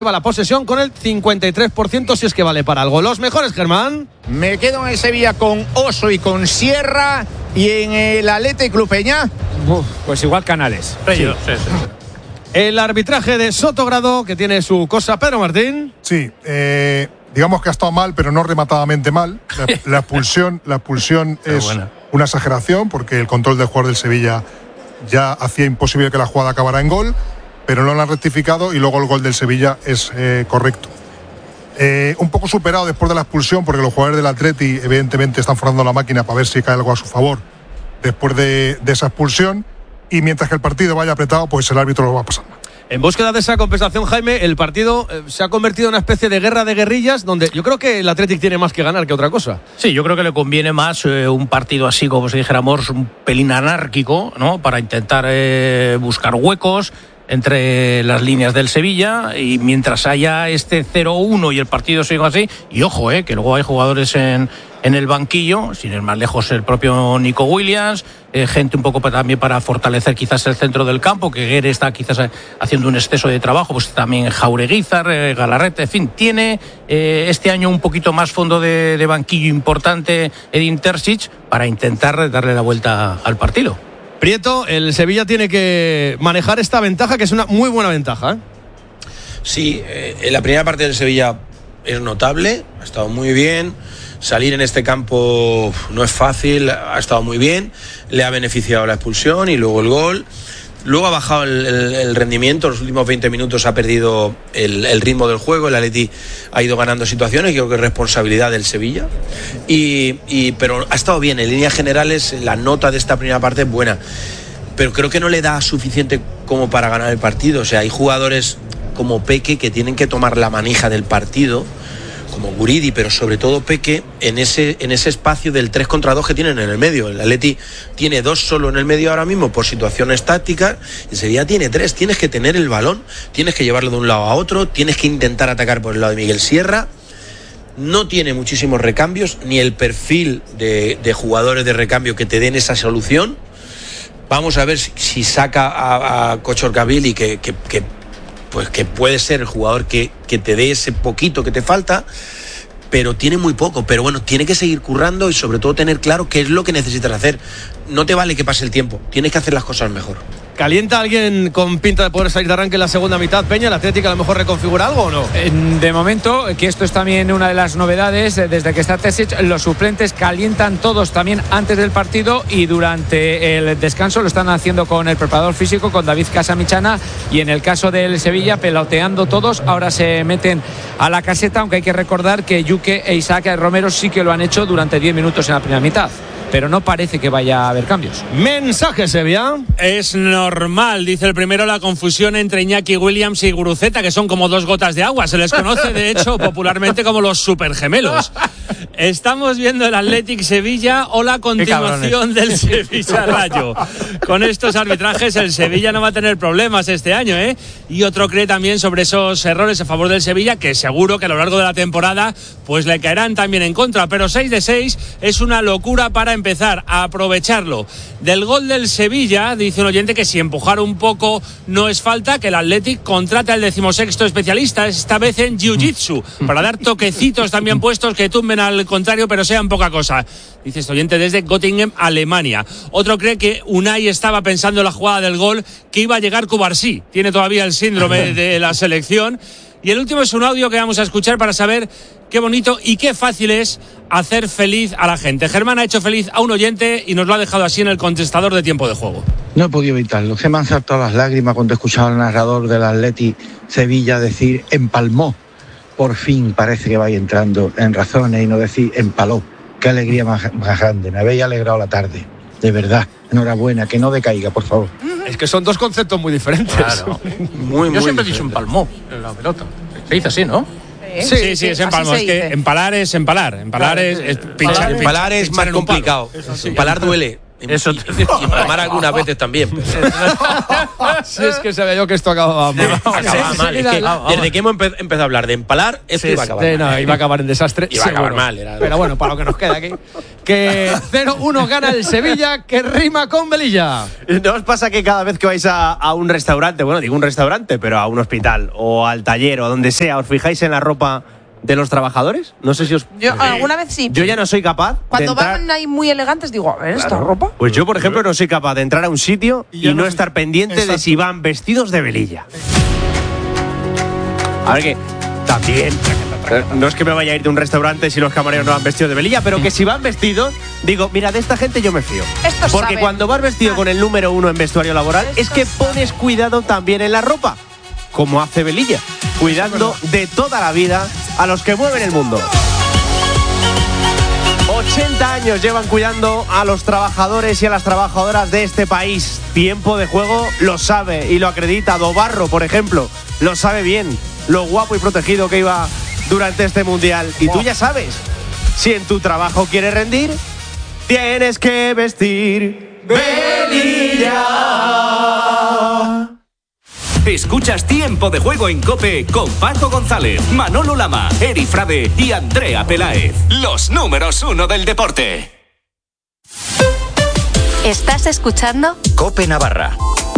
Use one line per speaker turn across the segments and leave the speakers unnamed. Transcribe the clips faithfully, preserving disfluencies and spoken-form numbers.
la posesión con el cincuenta y tres por ciento, si es que vale para algo. Los mejores, Germán.
Me quedo en el Sevilla con Oso y con Sierra, y en el Athletic Club Peña.
Uf, pues igual Canales.
Sí. Sí, sí, sí. El arbitraje de Sotogrado, que tiene su cosa. Pedro Martín.
Sí, eh, digamos que ha estado mal, pero no rematadamente mal. La, la expulsión, la expulsión es buena. Una exageración, porque el control del jugador del Sevilla ya hacía imposible que la jugada acabara en gol, pero no lo han rectificado y luego el gol del Sevilla es eh, correcto. Eh, un poco superado después de la expulsión, porque los jugadores del Atleti evidentemente están forzando la máquina para ver si cae algo a su favor después de, de esa expulsión, y mientras que el partido vaya apretado, pues el árbitro lo va a pasar mal.
En búsqueda de esa compensación, Jaime, el partido eh, se ha convertido en una especie de guerra de guerrillas, donde yo creo que el Athletic tiene más que ganar que otra cosa.
Sí, yo creo que le conviene más eh, un partido así, como si dijéramos, un pelín anárquico, ¿no? Para intentar eh, buscar huecos entre las líneas del Sevilla, y mientras haya este cero uno y el partido siga así, y ojo, eh, que luego hay jugadores en, en el banquillo, sin ir más lejos el propio Nico Williams, eh, gente un poco para, también para fortalecer quizás el centro del campo, que Guerre está quizás haciendo un exceso de trabajo, pues también Jaureguizar, eh, Galarreta, en fin, tiene eh, este año un poquito más fondo de, de banquillo importante Edin Terzic para intentar darle la vuelta al partido.
Prieto, el Sevilla tiene que manejar esta ventaja, que es una muy buena ventaja, ¿eh?
Sí, eh, la primera parte del Sevilla es notable, ha estado muy bien. Salir en este campo no es fácil, ha estado muy bien, le ha beneficiado la expulsión y luego el gol. Luego ha bajado el, el, el rendimiento, los últimos veinte minutos ha perdido el, el ritmo del juego, el Atleti ha ido ganando situaciones, creo que es responsabilidad del Sevilla, y, y, pero ha estado bien, en líneas generales la nota de esta primera parte es buena, pero creo que no le da suficiente como para ganar el partido. O sea, hay jugadores como Peque que tienen que tomar la manija del partido, como Guridi, pero sobre todo Peque, en ese, en ese espacio del tres contra dos que tienen en el medio. El Atleti tiene dos solo en el medio ahora mismo por situaciones tácticas, y Sevilla tiene tres. Tienes que tener el balón, tienes que llevarlo de un lado a otro, tienes que intentar atacar por el lado de Miguel Sierra. No tiene muchísimos recambios, ni el perfil de, de jugadores de recambio que te den esa solución. Vamos a ver si, si saca a, a Kochorkavili, que, que, que pues que puede ser el jugador que, que te dé ese poquito que te falta, pero tiene muy poco. Pero bueno, tiene que seguir currando y sobre todo tener claro qué es lo que necesitas hacer. No te vale que pase el tiempo, tienes que hacer las cosas mejor.
¿Calienta alguien con pinta de poder salir de arranque en la segunda mitad, Peña? ¿El Atlético a lo mejor reconfigura algo o no?
De momento, que esto es también una de las novedades, desde que está Terzic, los suplentes calientan todos también antes del partido, y durante el descanso lo están haciendo con el preparador físico, con David Casamichana, y en el caso del Sevilla, peloteando todos. Ahora se meten a la caseta, aunque hay que recordar que Yuke e Isaac Romero sí que lo han hecho durante diez minutos en la primera mitad, pero no parece que vaya a haber cambios.
Mensaje, Sevilla.
Es normal, dice el primero, la confusión entre Iñaki Williams y Guruceta, que son como dos gotas de agua. Se les conoce, de hecho, popularmente como los supergemelos. Estamos viendo el Athletic Sevilla o la continuación del Sevilla Rayo. Con estos arbitrajes el Sevilla no va a tener problemas este año, ¿eh? Y otro cree también sobre esos errores a favor del Sevilla, que seguro que a lo largo de la temporada pues le caerán también en contra. Pero seis de seis es una locura para empezar a aprovecharlo. Del gol del Sevilla, dice un oyente que si empujar un poco no es falta, que el Athletic contrata al decimosexto especialista, esta vez en Jiu-Jitsu, para dar toquecitos también puestos que tumben al contrario, pero sean poca cosa. Dice este oyente desde Göttingen, Alemania. Otro cree que Unai estaba pensando en la jugada del gol, que iba a llegar Cubarsí. Tiene todavía el síndrome de la selección. Y el último es un audio que vamos a escuchar para saber qué bonito y qué fácil es hacer feliz a la gente. Germán ha hecho feliz a un oyente y nos lo ha dejado así en el contestador de Tiempo de Juego.
No he podido evitarlo. Se me han saltado las lágrimas cuando he escuchado al narrador del Atleti Sevilla decir empalmó. Por fin parece que vaya entrando en razones y no decir empaló. Qué alegría más, más grande. Me habéis alegrado la tarde. De verdad. Enhorabuena. Que no decaiga, por favor.
Es que son dos conceptos muy diferentes.
Claro.
Muy,
Yo
muy
siempre he dicho
diferente.
empalmó la pelota. Se dice así, ¿no?
Sí, sí, sí, es empalmo. Es que empalar es empalar. Empalar
Claro,
es, es pinchar.
Empalar es más complicado. Empalar duele.
Eso te
y, y palmar algunas veces también.
Si es que sabía yo que esto acababa mal.
Acababa mal. Es que desde que hemos empe- empezado a hablar de empalar, esto
Sí,
iba a acabar
sí,
mal.
no, iba a acabar en desastre.
Iba a acabar
seguro.
mal. Era...
Pero bueno, para lo que nos queda aquí. Que cero uno gana el Sevilla, que rima con Velilla.
¿No os pasa que cada vez que vais a, a un restaurante, bueno, digo un restaurante, pero a un hospital o al taller o donde sea, os fijáis en la ropa de los trabajadores? No sé si os...
Yo alguna vez sí.
Yo ya no soy capaz
Cuando
de entrar...
van ahí muy elegantes digo, a ver, ¿esta ropa?
Pues yo, por ejemplo, no soy capaz de entrar a un sitio
Y
y,
ya
no,
no soy-
estar pendiente
Exacto.
de si van vestidos de velilla. A ver que también... eh, No es que me vaya a ir de un restaurante si los camareros no van vestidos de velilla, pero que si van vestidos, digo, mira, de esta gente yo me fío.
Estos
Porque
saben.
cuando vas vestido con el número uno en vestuario laboral, es que pones cuidado también en la ropa, como hace Velilla, cuidando de toda la vida a los que mueven el mundo. ochenta años llevan cuidando a los trabajadores y a las trabajadoras de este país. Tiempo de Juego lo sabe y lo acredita. Dobarro, por ejemplo, lo sabe bien. Lo guapo y protegido que iba durante este mundial. Y tú ya sabes, si en tu trabajo quieres rendir, tienes que vestir velilla.
Escuchas Tiempo de Juego en COPE con Paco González, Manolo Lama, Eri Frade y Andrea Peláez. Los números uno del deporte.
¿Estás escuchando?
COPE Navarra.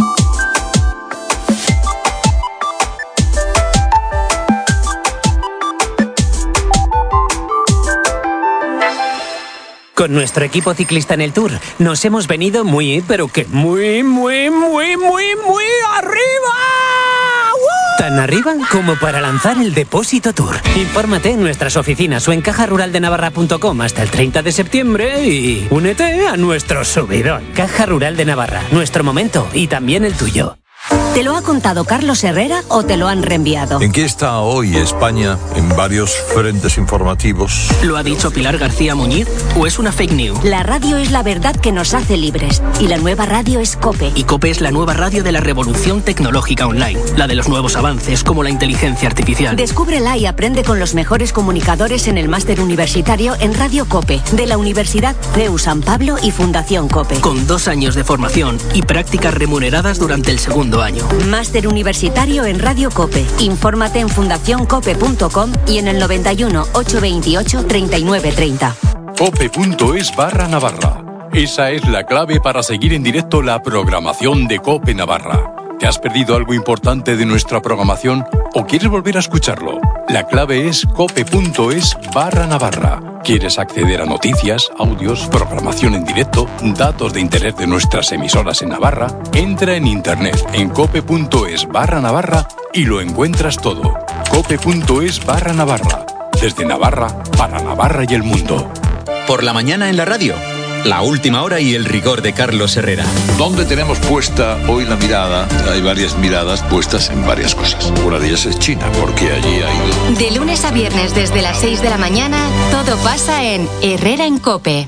Con nuestro equipo ciclista en el Tour nos hemos venido muy, pero que muy, muy, muy, muy, muy arriba. ¡Woo! Tan arriba como para lanzar el Depósito Tour. Infórmate en nuestras oficinas o en caja rural de navarra punto com hasta el treinta de septiembre y únete a nuestro subidón. Caja Rural de Navarra, nuestro momento y también el tuyo.
¿Te lo ha contado Carlos Herrera o te lo han reenviado?
¿En qué está hoy España en varios frentes informativos?
¿Lo ha dicho Pilar García Muñiz o es una fake news?
La radio es la verdad que nos hace libres y la nueva radio es COPE.
Y COPE es la nueva radio de la revolución tecnológica online, la de los nuevos avances como la inteligencia artificial.
Descúbrela y aprende con los mejores comunicadores en el máster universitario en Radio COPE, de la Universidad C E U San Pablo y Fundación COPE.
Con dos años de formación y prácticas remuneradas durante el segundo año.
Máster universitario en Radio COPE. Infórmate en fundación cope punto com y en el noventa y uno, ochocientos veintiocho, treinta y nueve treinta.
Cope.es barra Navarra. Esa es la clave para seguir en directo la programación de Cope Navarra. ¿Te has perdido algo importante de nuestra programación o quieres volver a escucharlo? La clave es cope.es barra Navarra. ¿Quieres acceder a noticias, audios, programación en directo, datos de interés de nuestras emisoras en Navarra? Entra en internet en cope.es barra Navarra y lo encuentras todo. Cope.es barra Navarra. Desde Navarra, para Navarra y el mundo.
Por la mañana en la radio. La última hora y el rigor de Carlos Herrera.
¿Dónde tenemos puesta hoy la mirada? Hay varias miradas puestas en varias cosas. Una de ellas es China, porque allí ha ido...
De lunes a viernes desde las seis de la mañana, todo pasa en Herrera en COPE.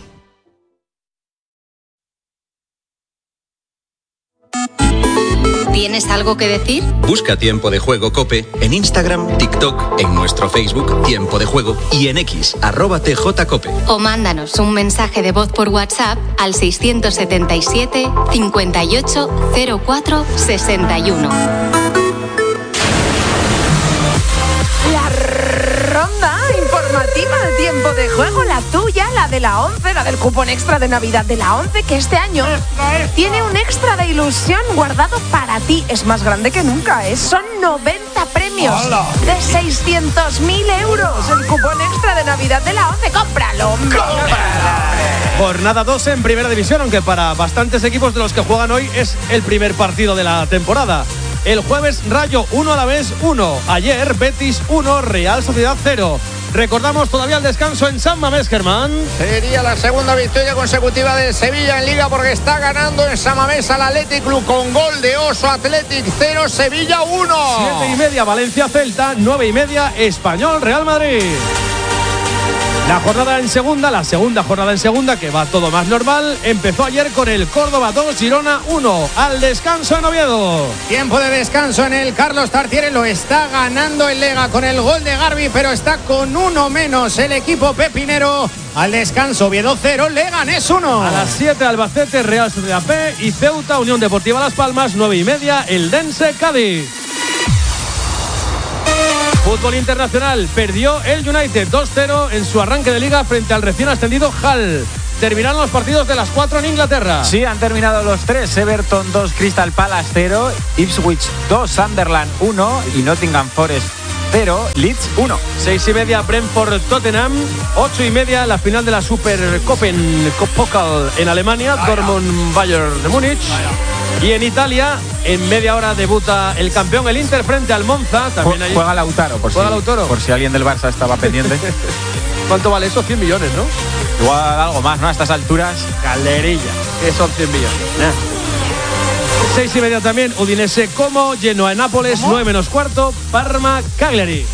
¿Tienes algo que decir?
Busca Tiempo de Juego COPE en Instagram, TikTok, en nuestro Facebook Tiempo de Juego y en X, arroba tjcope.
O mándanos un mensaje de voz por WhatsApp al seiscientos setenta y siete, cincuenta y ocho, cero cuatro, sesenta y uno.
La ronda informativa al Tiempo de Juego, la tuya, la de la ONCE, la del cupón extra de Navidad de la ONCE, que este año tiene un extra de ilusión guardado para ti. Es más grande que nunca, ¿eh? Son noventa premios de seiscientos mil euros. El cupón extra de Navidad de la ONCE. ¡Cómpralo, hombre!
Jornada dos en Primera División, aunque para bastantes equipos de los que juegan hoy es el primer partido de la temporada. El jueves Rayo uno Alavés uno. Ayer Betis uno, Real Sociedad cero. Recordamos todavía el descanso en San Mamés, Germán.
Sería la segunda victoria consecutiva del Sevilla en Liga porque está ganando en San Mamés al Athletic Club con gol de Oso. Athletic cero, Sevilla uno.
Siete y media Valencia Celta, nueve y media Español Real Madrid. La jornada en segunda, la segunda jornada en segunda, que va todo más normal, empezó ayer con el Córdoba dos, Girona uno, al descanso en Oviedo.
Tiempo de descanso en el Carlos Tartiere, lo está ganando el Lega con el gol de Garbi, pero está con uno menos el equipo pepinero. Al descanso, Oviedo cero, Leganés uno.
A las siete, Albacete, Real Sociedad P y Ceuta, Unión Deportiva Las Palmas, nueve y media, el Dense Cádiz. Fútbol internacional, perdió el United dos cero en su arranque de liga frente al recién ascendido Hull. Terminaron los partidos de las cuatro en Inglaterra.
Sí, han terminado los tres. Everton dos, Crystal Palace cero, Ipswich dos, Sunderland uno y Nottingham Forest cero, Leeds uno.
Seis y media, Brentford Tottenham. Ocho y media, la final de la Supercopen Pokal en Alemania, Dortmund Bayern de Múnich. Y en Italia, en media hora debuta el campeón, el Inter, frente al Monza. También allí.
Juega Lautaro, por,
¿Juega
si,
Lautaro?
por si alguien del Barça estaba pendiente.
¿Cuánto vale eso? cien millones, ¿no?
Igual algo más, ¿no? A estas alturas.
Calderilla, que son cien millones. Nah. Seis y media también, Udinese Como, Genoa en Nápoles, nueve menos cuarto, Parma Cagliari.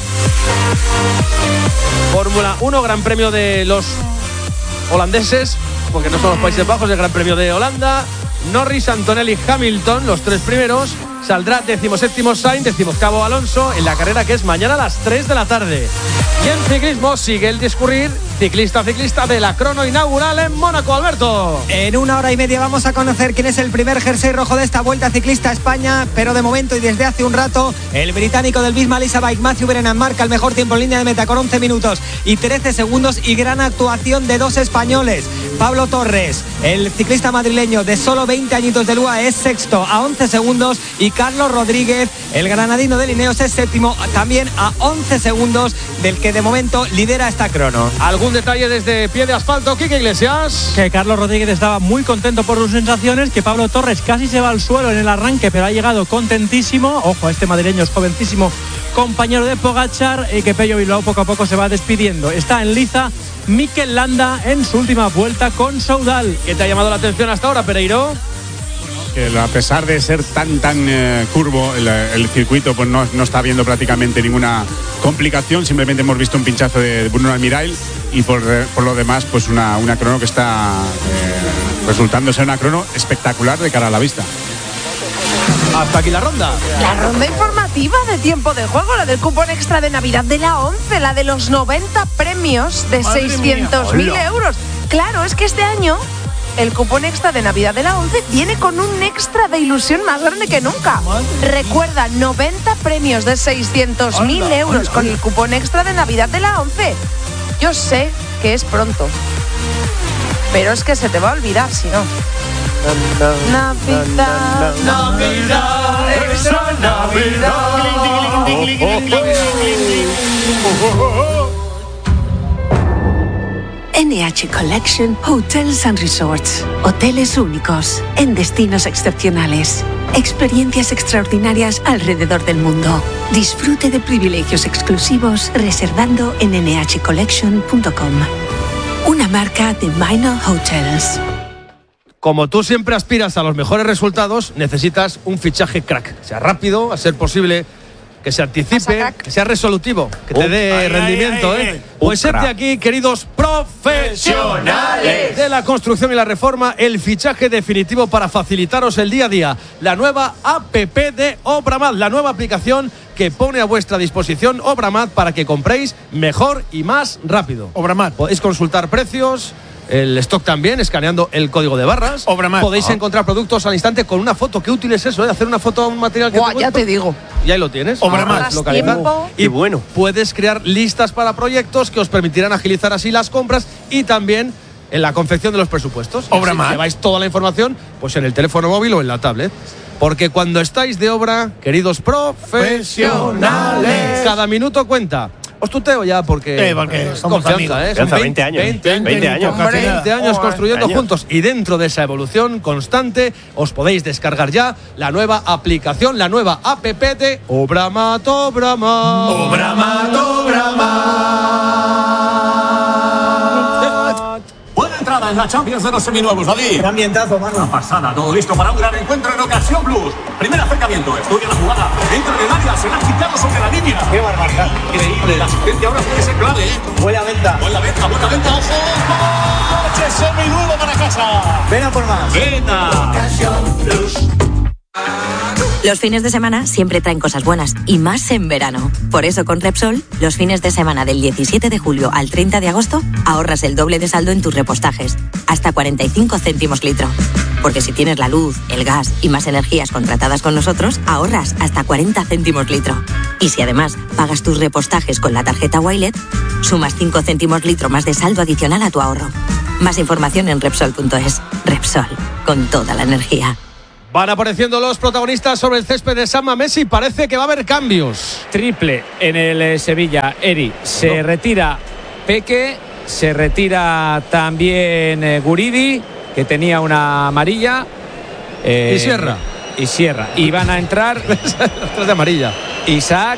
Fórmula uno, Gran Premio de los holandeses, porque no son los Países Bajos, el Gran Premio de Holanda. Norris, Antonelli, Hamilton, los tres primeros. Saldrá decimoséptimo Sainz, decimoctavo Alonso en la carrera que es mañana a las tres de la tarde. Y en ciclismo sigue el discurrir ciclista ciclista de la crono inaugural en Mónaco, Alberto.
En una hora y media vamos a conocer quién es el primer jersey rojo de esta Vuelta Ciclista a España, pero de momento y desde hace un rato el británico del Bisma Lisa Bike, Matthew Brennan, marca el mejor tiempo en línea de meta con once minutos y trece segundos y gran actuación de dos españoles. Pablo Torres, el ciclista madrileño de solo veinte añitos de Lua, es sexto a once segundos y Carlos Rodríguez, el granadino de Lineos, es séptimo también a once segundos del que de momento lidera esta crono.
¿Algún detalle desde pie de asfalto, Quique Iglesias?
Que Carlos Rodríguez estaba muy contento por sus sensaciones, que Pablo Torres casi se va al suelo en el arranque, pero ha llegado contentísimo. Ojo, este madrileño es jovencísimo, compañero de Pogačar, y que Pello Bilbao poco a poco se va despidiendo. Está en liza Mikel Landa en su última vuelta con Soudal.
¿Qué te ha llamado la atención hasta ahora, Pereiro?
Que a pesar de ser tan tan eh, curvo el, el circuito, pues no, no está habiendo prácticamente ninguna complicación. Simplemente hemos visto un pinchazo de Bruno Almirail y por, por lo demás pues una, una crono que está eh, resultando ser una crono espectacular de cara a la vista.
Hasta aquí la ronda.
La ronda informativa de tiempo de juego, la del cupón extra de Navidad de la once, la de los noventa premios de seiscientos mil euros. Claro, es que este año el cupón extra de Navidad de la once viene con un extra de ilusión más grande que nunca. Recuerda, noventa premios de seiscientos mil euros con el cupón extra de Navidad de la once. Yo sé que es pronto, pero es que se te va a olvidar si no. Navidad,
Navidad, extra Navidad.
N H Collection Hotels and Resorts. Hoteles únicos, en destinos excepcionales. Experiencias extraordinarias alrededor del mundo. Disfrute de privilegios exclusivos reservando en ene hache collection punto com. Una marca de Minor Hotels.
Como tú siempre aspiras a los mejores resultados, necesitas un fichaje crack. Que sea rápido, a ser posible, que se anticipe, que sea resolutivo, que te dé
ay,
rendimiento.
ay, ay,
¿eh?
ay.
Pues este aquí, queridos profesionales de la construcción y la reforma, el fichaje definitivo para facilitaros el día a día. La nueva app de Obramat, la nueva aplicación que pone a vuestra disposición Obramat para que compréis mejor y más rápido.
Obramat.
Podéis consultar precios, el stock también, escaneando el código de barras.
Obramat.
Podéis
Ah.
encontrar productos al instante con una foto. Qué útil es eso, ¿eh? Hacer una foto a un material que
Buah,
te
ya
gusta.
te digo.
Y ahí lo tienes.
Obramat.
Localizado. Y bueno, puedes crear listas para proyectos que os permitirán agilizar así las compras y también en la confección de los presupuestos.
Obramat.
Lleváis toda la información pues en el teléfono móvil o en la tablet. Porque cuando estáis de obra, queridos profesionales, cada minuto cuenta. Os tuteo ya porque,
Eh, porque
es
somos
confianza,
amigos.
¿eh? Son
veinte años.
veinte,
veinte años.
veinte años construyendo
Años.
juntos. Y dentro de esa evolución constante, os podéis descargar ya la nueva aplicación, la nueva app de Obramat, Obramat.
Obramat, Obramat. Buena entrada en
la Champions de los seminuevos, David.
Qué ambientazo, mano.
Una pasada, todo listo para un gran encuentro en Ocasión Plus. Primer acercamiento, estudia la jugada, entra en el área, se la ha quitado sobre la línea.
Qué barbaridad.
Increíble, la asistencia ahora puede ser clave.
Buena venta.
Buena venta, buena venta, ojo. Coche seminuevo para casa.
Ven a por más.
Venta. Ocasión Plus.
Los fines de semana siempre traen cosas buenas, y más en verano. Por eso con Repsol, los fines de semana del diecisiete de julio al treinta de agosto, ahorras el doble de saldo en tus repostajes, hasta cuarenta y cinco céntimos litro. Porque si tienes la luz, el gas y más energías contratadas con nosotros, ahorras hasta cuarenta céntimos litro. Y si además pagas tus repostajes con la tarjeta Wilet, sumas cinco céntimos litro más de saldo adicional a tu ahorro. Más información en Repsol punto es. Repsol, con toda la energía.
Van apareciendo los protagonistas sobre el césped de San Mamés y parece que va a haber cambios.
Triple en el eh, Sevilla, Eri. Se no. retira Peque, se retira también eh, Guridi, que tenía una amarilla.
Eh, y Sierra.
Y Sierra. Y van a entrar
tres de amarilla.
Isaac,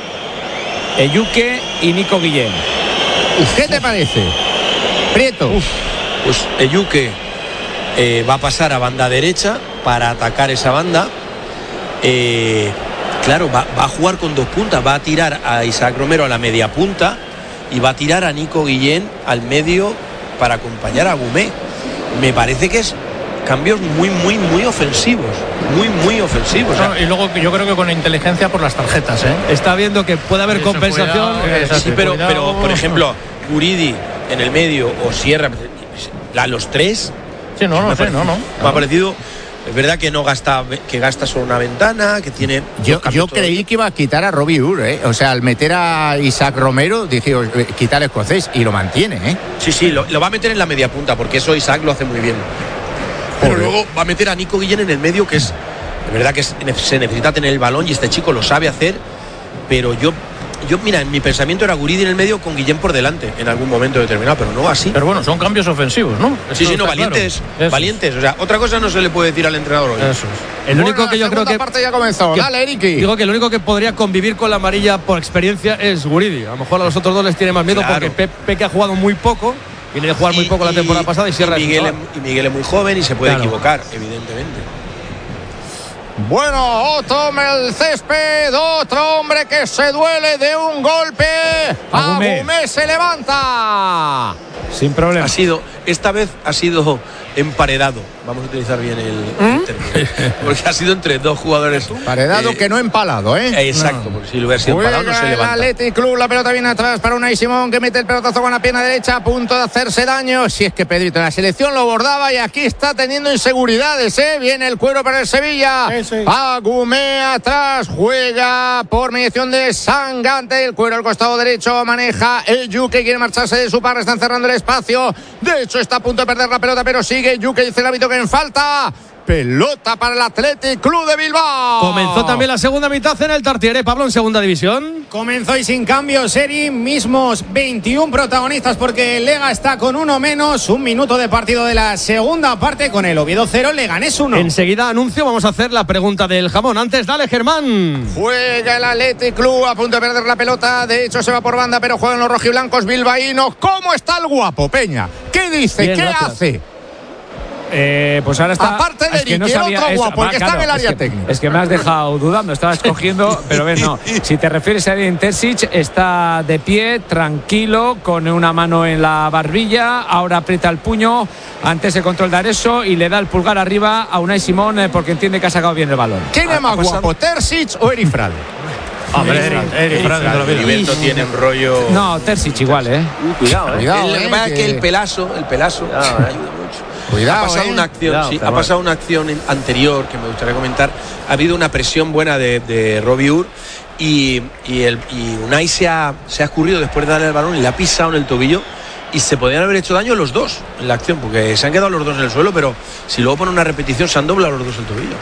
Eyuke y Nico Guillén.
¿Qué te parece, Prieto?
Uf, pues Eyuke eh, va a pasar a banda derecha para atacar esa banda. Eh, claro, va, va a jugar con dos puntas, va a tirar a Isaac Romero a la media punta y va a tirar a Nico Guillén al medio para acompañar a Gumé. Me parece que es cambios muy, muy, muy ofensivos, muy, muy ofensivos.
No, y luego yo creo que con inteligencia por las tarjetas, ¿eh?
Está viendo que puede haber
Eso,
compensación.
Cuidado,
eh, sí, pero, pero, por ejemplo, Guridi en el medio o Sierra, la, los tres.
Sí, no, no sé, no, no.
Me ha parecido. Es verdad que no gasta, que gasta solo una ventana, que tiene.
Yo, yo creí que iba a quitar a Robbie Ur, ¿eh? O sea, al meter a Isaac Romero, dije, quitar el escocés, y lo mantiene, ¿eh?
Sí, sí, lo, lo va a meter en la media punta, porque eso Isaac lo hace muy bien. Pero Joder. Luego va a meter a Nico Guillén en el medio, que es. De verdad que es, se necesita tener el balón y este chico lo sabe hacer, pero yo. Yo, mira, en mi pensamiento era Guridi en el medio con Guillén por delante en algún momento determinado, pero no así.
Pero bueno, son cambios ofensivos, ¿no?
Esto sí, sí, no, valientes, claro. valientes. O sea, otra cosa no se le puede decir al entrenador hoy.
Eso es.
El
bueno,
único que yo creo que
parte ya comenzó.
Que,
Dale, Eriki.
Digo que el único que podría convivir con la amarilla por experiencia es Guridi. A lo mejor a los otros dos les tiene más miedo, claro, porque Pepe Pe, ha jugado muy poco, viene de jugar muy poco y, la temporada pasada y Sierra
y Miguel, es, y Miguel es muy joven y se puede claro. equivocar, evidentemente.
Bueno, otro el césped, otro hombre que se duele de un golpe. Agumé se levanta.
Sin problema.
Ha sido, esta vez ha sido emparedado. Vamos a utilizar bien el, ¿Mm? el término. Porque ha sido entre dos jugadores.
Emparedado eh, que no empalado, ¿eh?
Exacto, no. Porque si lo hubiera sido empalado no se levanta.
El Athletic Club, la pelota viene atrás para Unai Simón, que mete el pelotazo con la pierna derecha a punto de hacerse daño. Si es que Pedrito en la selección lo bordaba y aquí está teniendo inseguridades, ¿eh? Viene el cuero para el Sevilla. Sí, sí. Agumé atrás, juega por mediación de Sangante. El cuero al costado derecho, maneja el Yuke, quiere marcharse de su par, están cerrando el espacio. De hecho, está a punto de perder la pelota, pero sigue Yuke, dice el hábito que en falta. Pelota para el Athletic Club de Bilbao.
Comenzó también la segunda mitad en el Tartiere, Pablo, en segunda división.
Comenzó y sin cambios, Eri, mismos veintiún protagonistas porque el Lega está con uno menos. Un minuto de partido de la segunda parte con el Oviedo cero, Leganés uno.
Enseguida anuncio, vamos a hacer la pregunta del jamón. Antes, dale, Germán.
Juega el Athletic Club a punto de perder la pelota. De hecho, se va por banda, pero juegan los rojiblancos bilbaínos. ¿Cómo está el guapo, Peña? ¿Qué dice? Bien, ¿qué gracias. hace?
Eh, pues ahora está.
Aparte de Eric, no sabía, otro guapo, porque claro, está en el área
es que,
técnica.
Es que me has dejado dudando, estaba escogiendo, pero ves, no. Si te refieres a Edin Terzic, está de pie, tranquilo, con una mano en la barbilla, ahora aprieta el puño ante ese control de Areso y le da el pulgar arriba a Unai Simón eh, porque entiende que ha sacado bien el balón.
¿Quién es más guapo, Terzic o Eric Frade?
Hombre, Eric, Eric Frade,
Heriberto tiene un rollo.
No, Terzic igual, eh.
Uh, cuidado, eh. cuidado, el, eh, que... que el pelazo, el pelazo
cuidado,
eh. ayuda mucho.
Cuidado,
ha pasado
eh.
una acción,
Cuidado,
sí, ha pasado una acción anterior que me gustaría comentar. Ha habido una presión buena de, de Robbie Ur y, y, el, y Unai se ha, se ha escurrido después de darle el balón y le ha pisado en el tobillo y se podían haber hecho daño los dos en la acción porque se han quedado los dos en el suelo, pero si luego pone una repetición se han doblado los dos el tobillo.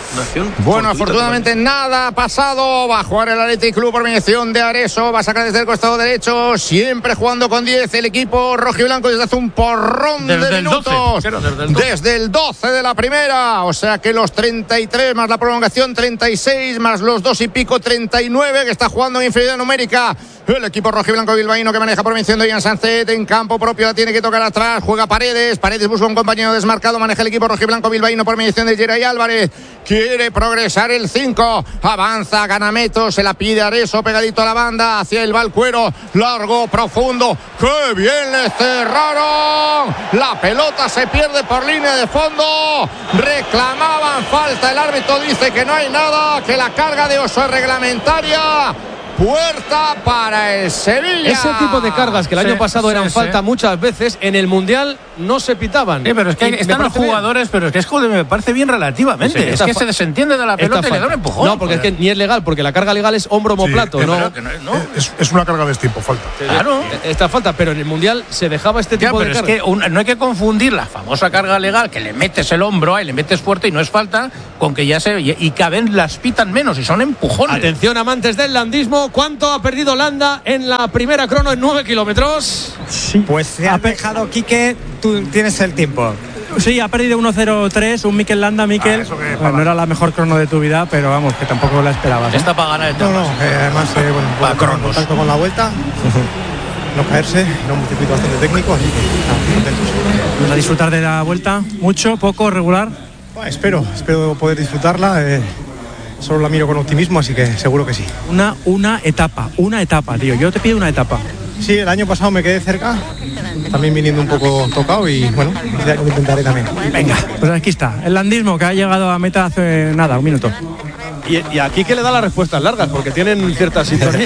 Una acción
bueno,
fortuita,
afortunadamente
totalmente.
nada ha pasado. Va a jugar el Athletic Club por mediación de Areso. Va a sacar desde el costado derecho. Siempre jugando con diez el equipo rojiblanco desde hace un porrón
Desde
de
el
minutos.
doce, desde el doce.
Desde el doce de la primera. O sea que los treinta y tres más la prolongación, treinta y seis más los dos y pico, treinta y nueve, que está jugando en inferioridad numérica el equipo rojiblanco bilbaíno, que maneja por mención de Ian Sánchez en campo propio. La tiene que tocar atrás. Juega Paredes. Paredes busca un compañero desmarcado. Maneja el equipo rojiblanco bilbaíno por mediación de Geray Álvarez. Quiere progresar el cinco. Avanza, gana metros. Se la pide Areso pegadito a la banda. Hacia el Valcuero. Largo, profundo. ¡Qué bien le cerraron! La pelota se pierde por línea de fondo. Reclamaban falta. El árbitro dice que no hay nada. Que la carga de Oso es reglamentaria. Puerta para el Sevilla.
Ese tipo de cargas que el
Sí,
año pasado
sí,
eran
sí.
falta muchas veces, en el Mundial no se pitaban.
Sí, pero es que
Y me
están los
parece bien.
jugadores, pero es que es joder, me parece bien relativamente.
Sí, sí,
es
esta
que
fa-
se desentiende de la
esta
pelota y le da un
falta.
empujón.
No, porque es que ni es legal, porque la carga legal es hombro homoplato,
Sí,
¿no?
pero
que no, ¿no?
Es, es una carga de tiempo, falta.
Claro.
Esta falta, pero en el Mundial se dejaba este
Ya,
tipo
pero
de
es
carga.
que un- no hay que confundir la famosa carga legal que le metes el hombro ahí, le metes fuerte y no es falta, con que ya se. Y, y cada vez las pitan menos y son empujones.
Atención, amantes del landismo, ¿cuánto ha perdido Landa en la primera crono en nueve kilómetros?
Sí.
Pues se ha dejado, Quique, tú tienes el tiempo.
Sí, ha perdido uno cero tres, un Mikel Landa, Mikel.
Ah, eso que-
Bueno, no era la mejor crono de tu vida, pero vamos, que tampoco la esperabas. ¿eh?
Está para ganar el
No, no, eh, además, eh, bueno,
Para
bueno,
cronos.
contacto con la vuelta, no caerse, no un circuito bastante técnico, así que nada, contentos.
¿Vas a disfrutar de la vuelta? ¿Mucho? ¿Poco? ¿Regular?
Bueno, espero, espero poder disfrutarla. eh, solo la miro con optimismo, así que seguro que sí.
Una, una etapa, una etapa, tío. Yo te pido una etapa.
Sí, el año pasado me quedé cerca, también viniendo un poco tocado y bueno, ya lo intentaré también.
Venga, pues aquí está. El landismo que ha llegado a meta hace nada, un minuto.
Y, y aquí que le da las respuestas largas, porque tienen cierta sintonía.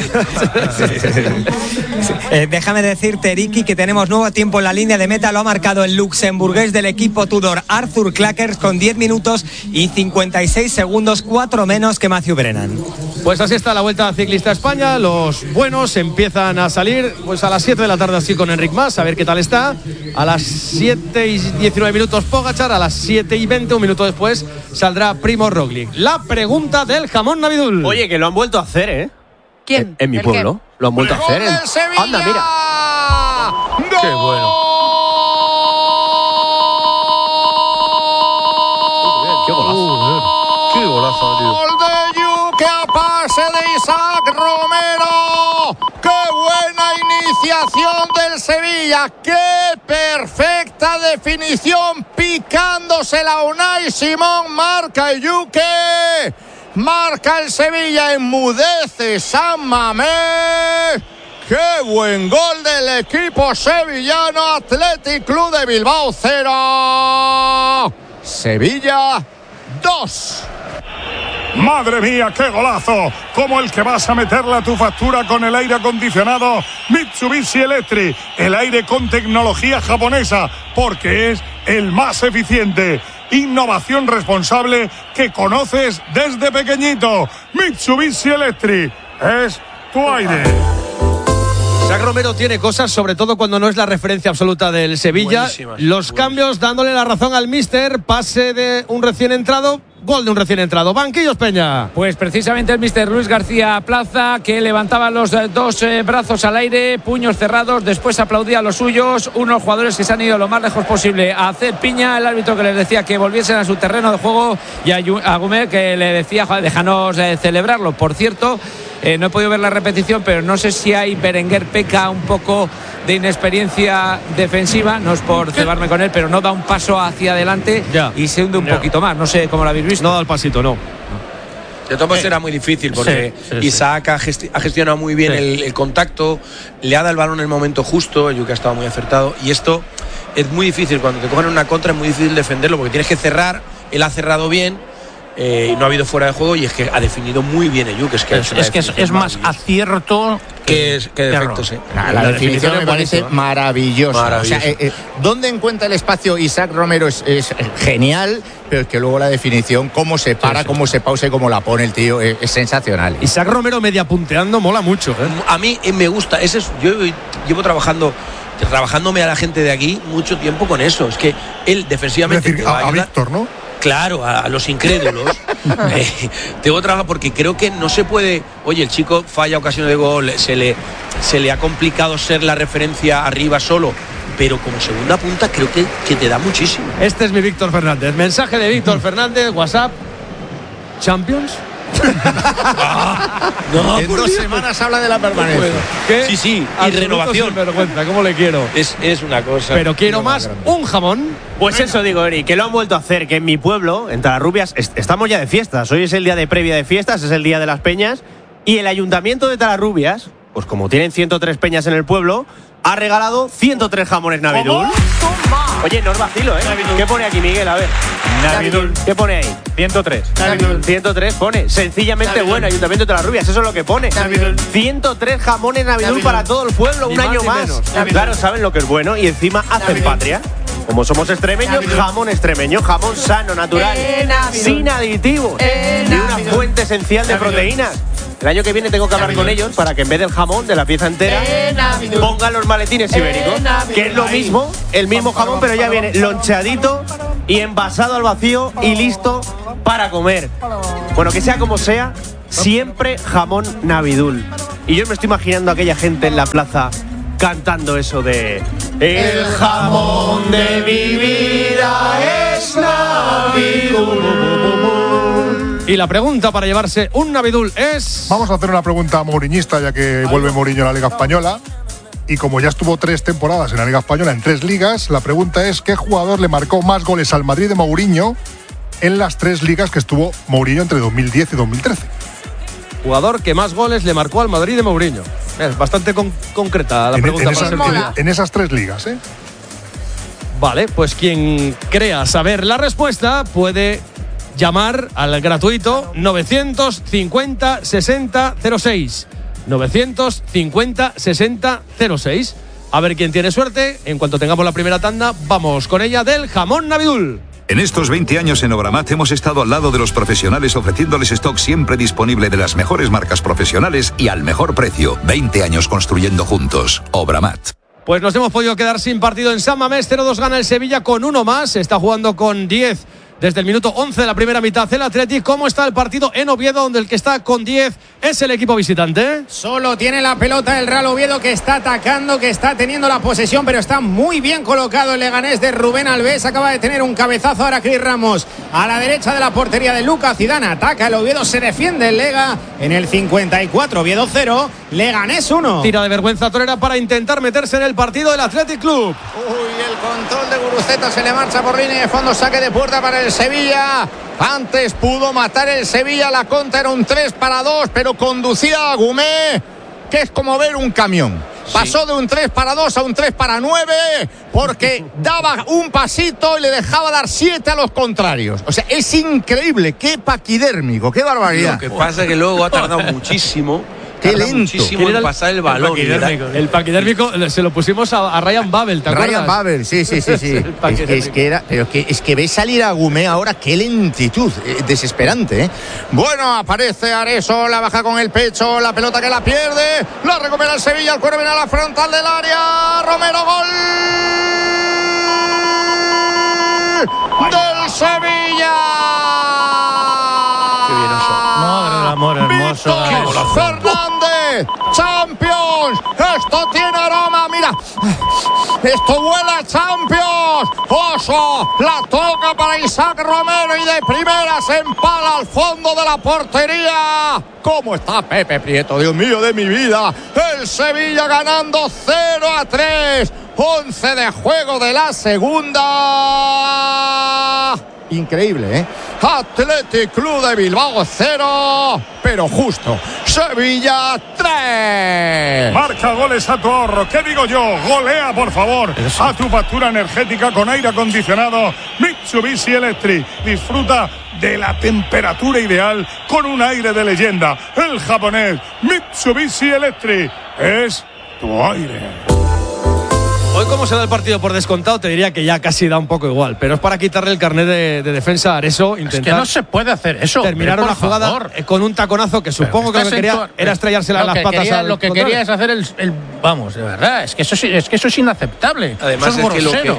Eh, déjame decirte, Ricky, que tenemos nuevo tiempo en la línea de meta. Lo ha marcado el luxemburgués del equipo Tudor, Arthur Clackers, con diez minutos y cincuenta y seis segundos, cuatro menos que Matthew Brennan.
Pues así está la Vuelta Ciclista a España. Los buenos empiezan a salir pues a las siete de la tarde así con Enric Mas, a ver qué tal está. A las siete y diecinueve minutos Pogačar, a las siete y veinte, un minuto después, saldrá Primo Roglic. La pregunta del jamón Navidul.
Oye, que lo han vuelto a hacer, ¿eh?
¿Quién?
En, en mi
¿El
pueblo. Lo han vuelto a hacer.
¡Gol
en-
del Sevilla!
Anda, mira.
Qué bueno.
Qué golazo.
Qué golazo, tío.
Gol de Yuque a pase de Isaac Romero. ¡Qué buena iniciación del Sevilla! ¡Qué perfecta definición! Picándosela a Unai Simón. Marca el Yuque. Marca el Sevilla. Enmudece San Mamés. ¡Qué buen gol del equipo sevillano! Athletic Club de Bilbao cero. Sevilla dos.
¡Madre mía, qué golazo! Como el que vas a meterle a tu factura con el aire acondicionado Mitsubishi Electric. El aire con tecnología japonesa, porque es el más eficiente. Innovación responsable que conoces desde pequeñito. Mitsubishi Electric es tu aire.
Isaac Romero tiene cosas, sobre todo cuando no es la referencia absoluta del Sevilla.
Buenísimas,
Los
buenísimas.
cambios dándole la razón al míster. Pase de un recién entrado, gol de un recién entrado. Banquillos Peña.
Pues precisamente el míster Luis García Plaza, que levantaba los eh, dos eh, brazos al aire, puños cerrados, después aplaudía a los suyos, unos jugadores que se han ido lo más lejos posible a hacer piña, el árbitro que les decía que volviesen a su terreno de juego y a, Yu- a Gumer que le decía, joder, déjanos eh, celebrarlo. Por cierto, eh, no he podido ver la repetición, pero no sé si hay Berenguer peca un poco de inexperiencia defensiva, no es por cebarme con él, pero no da un paso hacia adelante
Ya.
y se hunde un
Ya.
poquito más, no sé cómo lo habéis visto.
No da el pasito, no.
De todos modos era muy difícil porque
Sí, sí, sí.
Isaac ha, gesti- ha gestionado muy bien
Sí.
el, el contacto, le ha dado el balón en el momento justo, yo que ha estado muy acertado, y esto es muy difícil, cuando te cogen en una contra es muy difícil defenderlo porque tienes que cerrar, él ha cerrado bien, eh, y no ha habido fuera de juego y es que ha definido muy bien el Yuke, es que ha
Es,
hecho una
es que es,
definición
es más
maravillosa.
acierto
que, es, que defecto,
error.
sí.
La, la
La
definición
definición
me
es
parece
buenísima.
maravillosa.
Maravillosa.
O sea, eh, eh, ¿dónde encuentra el espacio Isaac Romero? Es, es genial, pero es que luego la definición, cómo se para,
sí.
cómo se pausa y cómo la pone el tío, es, es sensacional.
Isaac Romero media punteando mola mucho, ¿eh?
A mí eh, me gusta, ese es, yo llevo trabajando trabajándome a la gente de aquí mucho tiempo con eso, es que él
Es
defensivamente
decir,
te va
a, a
ayudar.
Víctor, ¿no?
Claro, a, a los incrédulos. eh, tengo que trabajar porque creo que no se puede. Oye, el chico falla ocasiones de gol, se le, se le ha complicado ser la referencia arriba solo. Pero como segunda punta creo que, que te da muchísimo.
Este es mi Víctor Fernández. Mensaje de Víctor Fernández, WhatsApp. ¿Champions?
ah, no, en dos Dios. semanas habla de la permanencia.
¿Qué? Sí, sí, y renovación.
Vergüenza, ¿cómo le quiero?
Es, es una cosa.
Pero quiero más un jamón.
Pues Venga. Eso digo, Eri, que lo han vuelto a hacer, que en mi pueblo, en Talarrubias, est- estamos ya de fiestas. Hoy es el día de previa de fiestas, es el día de las peñas. Y el ayuntamiento de Talarrubias, pues como tienen ciento tres peñas en el pueblo, ha regalado ciento tres jamones Navidul. Oye, no es vacilo, ¿eh? Navidul. ¿Qué pone aquí, Miguel? A ver. Navidul. ¿Qué pone ahí?
ciento tres.
Navidul. ciento tres pone. Sencillamente Navidul. Bueno, Ayuntamiento de las Rubias, eso es lo que pone. Navidul. ciento tres jamones Navidul, Navidul para todo el pueblo, ni un más, año más. Claro, saben lo que es bueno y encima hacen Navidul. Patria. Como somos extremeños, Navidul. Jamón extremeño, jamón sano, natural, eh, sin aditivos eh, y una fuente esencial de Navidul. Proteínas. El año que viene tengo que hablar Navidul. Con ellos para que en vez del jamón, de la pieza entera, eh, pongan los maletines ibéricos, eh, que es lo mismo, el mismo jamón, pero ya viene loncheadito y envasado al vacío y listo para comer. Bueno, que sea como sea, siempre jamón Navidul. Y yo me estoy imaginando a aquella gente en la plaza cantando eso de el jamón de mi vida es Navidul.
Y la pregunta para llevarse un Navidul es...
Vamos a hacer una pregunta mourinhista, ya que vuelve Mourinho a la Liga Española. Y como ya estuvo tres temporadas en la Liga Española, en tres ligas, la pregunta es ¿qué jugador le marcó más goles al Madrid de Mourinho en las tres ligas que estuvo Mourinho entre dos mil diez y dos mil trece?
Jugador que más goles le marcó al Madrid de Mourinho. Es bastante con- concreta la
en,
pregunta.
En,
para
esa,
ser
en, en esas tres ligas, ¿eh?
Vale, pues quien crea saber la respuesta puede llamar al gratuito novecientos cincuenta sesenta cero seis. novecientos cincuenta sesenta cero seis. A ver quién tiene suerte. En cuanto tengamos la primera tanda, vamos con ella del jamón Navidul.
En estos veinte años en Obramat hemos estado al lado de los profesionales ofreciéndoles stock siempre disponible de las mejores marcas profesionales y al mejor precio. veinte años construyendo juntos. Obramat.
Pues nos hemos podido quedar sin partido en San Mamés. cero dos gana el Sevilla con uno más. Está jugando con diez desde el minuto once de la primera mitad el Athletic. ¿Cómo está el partido en Oviedo, donde el que está con diez es el equipo visitante?
Solo tiene la pelota el Real Oviedo, que está atacando, que está teniendo la posesión, pero está muy bien colocado el Leganés de Rubén Alves. Acaba de tener un cabezazo ahora Cris Ramos a la derecha de la portería de Lucas Zidane. Ataca el Oviedo, se defiende el Lega en el cincuenta y cuatro. Oviedo cero, Leganés uno.
Tira de vergüenza torera para intentar meterse en el partido del Athletic Club.
Uy, el control de Guruceta se le marcha por línea de fondo, saque de puerta para el Sevilla. Antes pudo matar el Sevilla, la contra era un tres para dos, pero conducía a Gumé, que es como ver un camión. Pasó sí. de un tres para dos a un tres para nueve, porque daba un pasito y le dejaba dar siete a los contrarios. O sea, es increíble, qué paquidérmico, qué barbaridad.
Lo que pasa es que luego ha tardado muchísimo.
Qué lento.
Muchísimo en pasar el balón.
El paquidérmico, el paquidérmico se lo pusimos a, a Ryan Babel, ¿te acuerdas?
Ryan Babel, sí, sí, sí, sí. es, que, es que era, pero que, es que ves salir a Gumé ahora, qué lentitud, eh, desesperante, ¿eh? Bueno, aparece Areso, la baja con el pecho, la pelota que la pierde, la recupera el Sevilla, el cuero viene a la frontal del área, Romero, gol del Sevilla.
Qué bien eso. Madre del amor hermoso.
Fernández, Champions, esto tiene aroma, mira, esto huele a Champions. Oso, la toca para Isaac Romero y de primera se empala al fondo de la portería. ¿Cómo está Pepe Prieto? Dios mío de mi vida. El Sevilla ganando cero a tres. once de juego de la segunda. Increíble, ¿eh? Athletic Club de Bilbao cero, pero justo. Sevilla tres.
Marca goles a tu ahorro. ¿Qué digo yo? Golea, por favor, Eso. a tu factura energética con aire acondicionado Mitsubishi Electric. Disfruta de la temperatura ideal con un aire de leyenda. El japonés Mitsubishi Electric es tu aire.
Hoy, como se da el partido por descontado, te diría que ya casi da un poco igual, pero es para quitarle el carnet de, de defensa a Areso, intentar
es que no se puede hacer eso.
Terminar
una
jugada
favor.
con un taconazo que supongo que lo que quería era estrellársela en las patas
quería,
al
Lo que
contrario.
quería es hacer el, el... Vamos, de verdad, es que eso, es que eso es inaceptable.
Además
eso es,
es que lo que,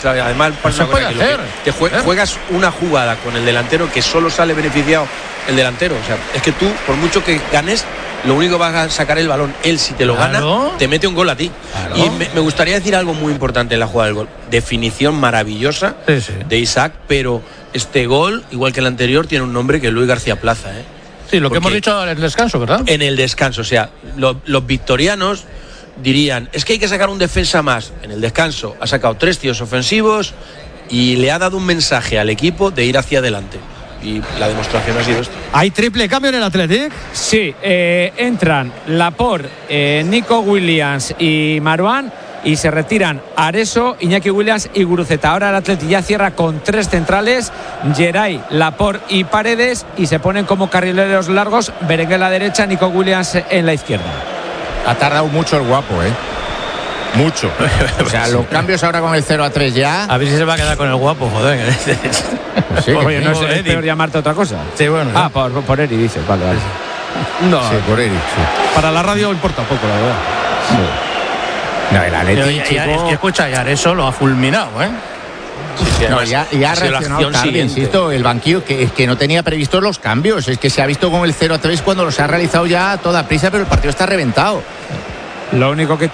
Claro, además pasa una cosa, que lo que te jue- juegas una jugada con el delantero que solo sale beneficiado el delantero. O sea, es que tú, por mucho que ganes, lo único que vas a sacar el balón. Él, si te lo
Claro.
gana, te mete un gol a ti.
Claro.
Y me, me gustaría decir algo muy importante en la jugada del gol. Definición maravillosa
Sí, sí.
de Isaac, pero este gol, igual que el anterior, tiene un nombre que es Luis García Plaza, ¿eh?
Sí, lo que
Porque
hemos dicho en el descanso, ¿verdad?
En el descanso, o sea, lo- los victorianos dirían, es que hay que sacar un defensa más. En el descanso ha sacado tres tíos ofensivos y le ha dado un mensaje al equipo de ir hacia adelante. Y la demostración ha sido esto.
¿Hay triple cambio en el Athletic?
Sí, eh, entran Laporte, eh, Nico Williams y Marouane y se retiran Areso, Iñaki Williams y Guruceta. Ahora el Athletic ya cierra con tres centrales, Geray, Laporte y Paredes, y se ponen como carrileros largos Berenguer a la derecha, Nico Williams en la izquierda.
Ha tardado mucho el guapo, ¿eh? Mucho. O sea, los cambios ahora con el cero a tres ya.
A ver si se va a quedar con el guapo, joder.
Sí,
Oye, no es,
Por
es
Eri.
peor llamarte otra cosa.
Sí, bueno.
Ah, por, por Eri, dices. Vale, vale.
No,
sí, por Eric, sí.
para la radio importa poco, la verdad.
No, el Atleti,
Pero ya- ya-
chico-
es que escucha, ya eso lo ha fulminado, ¿eh?
No, ya, ya ha
ha sido la
reaccionado
acción
tarde,
siguiente.
insisto, el banquillo que, es que no tenía previstos los cambios, es que se ha visto con el cero a tres cuando los ha realizado ya a toda prisa, pero el partido está reventado.
Lo único que